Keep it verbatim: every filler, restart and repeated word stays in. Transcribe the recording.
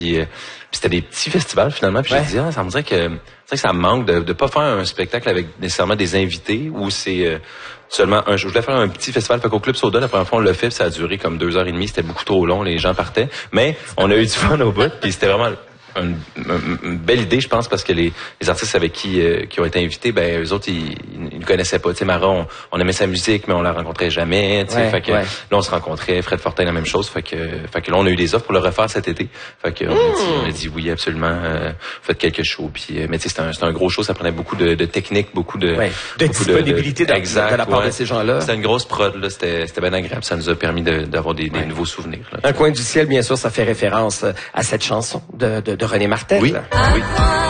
Puis, euh, puis c'était des petits festivals finalement. Puis ouais. j'ai dit, ah, ça me dirait que, que ça me manque de de pas faire un spectacle avec nécessairement des invités où c'est euh, seulement un. Je voulais faire un petit festival. Fait qu'au Club Soda, la première fois on l'a fait, puis ça a duré comme deux heures et demie. C'était beaucoup trop long, les gens partaient. Mais on a eu du fun au bout. Puis c'était vraiment Une, une, une belle idée, je pense, parce que les, les artistes avec qui euh, qui ont été invités, ben eux autres, ils, ils ne connaissaient pas. Tu sais, Mara, on, on aimait sa musique, mais on la rencontrait jamais. Tu sais, ouais, fait que ouais. là, on se rencontrait. Fred Fortin, la même chose. Fait que, fait que là, on a eu des offres pour le refaire cet été. Fait que mmh. on, a dit, on a dit oui, absolument. Euh, faites quelques shows. Puis, euh, mais tu sais, c'était un, c'était un gros show. Ça prenait beaucoup de, de technique, beaucoup de, ouais. de beaucoup disponibilité de, de, exact, de la part ouais. de ces gens-là. C'était une grosse prod. Là, c'était, c'était bien agréable. Ça nous a permis de, d'avoir des, ouais. des nouveaux souvenirs. Là, un coin du ciel, bien sûr, ça fait référence à cette chanson de, de, de René Martel. Oui. Oui.